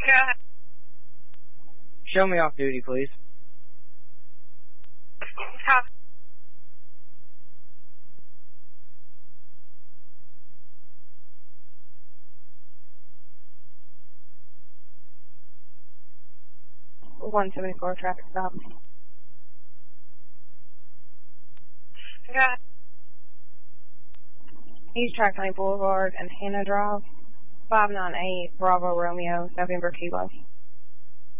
Yeah. Show me off duty, please. Copy. $174 traffic stop. Yeah. East Tri-County Boulevard and Hannah Drive. 598 Bravo Romeo, November Kilo.